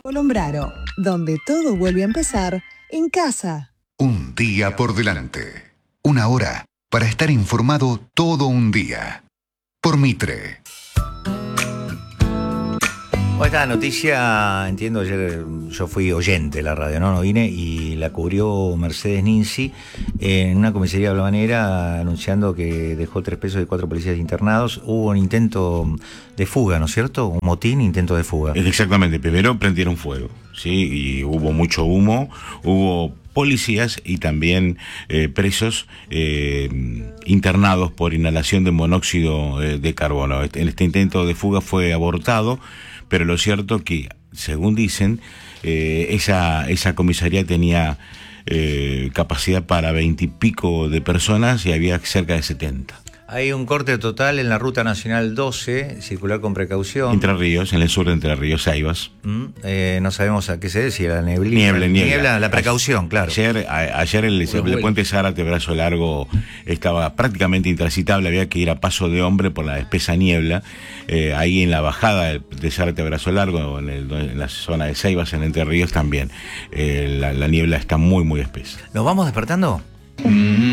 Colombraro, donde todo vuelve a empezar en casa. Un día por delante. Una hora para estar informado todo un día. Por Mitre. Bueno, esta noticia, entiendo, ayer yo fui oyente de la radio, no vine, y la cubrió Mercedes Ninzi en una comisaría de Balvanera anunciando que dejó 3 presos y 4 policías internados. Hubo un intento de fuga, ¿no es cierto? Un motín, intento de fuga. Exactamente, primero prendieron fuego, ¿sí? Y hubo mucho humo, hubo policías y también presos internados por inhalación de monóxido de carbono. Este intento de fuga fue abortado, pero lo cierto que, según dicen, esa comisaría tenía capacidad para 20 y pico de personas y había cerca de 70. Hay un corte total en la Ruta Nacional 12, circular con precaución. Entre Ríos, en el sur de Entre Ríos, Ceibas. No sabemos a qué se debe, si era niebla, la precaución, claro. Ayer el puente Zárate Brazo Largo estaba prácticamente intransitable, había que ir a paso de hombre por la espesa niebla. Ahí en la bajada de Zárate Brazo Largo, en la zona de Ceibas, en Entre Ríos también. La niebla está muy, muy espesa. ¿Nos vamos despertando?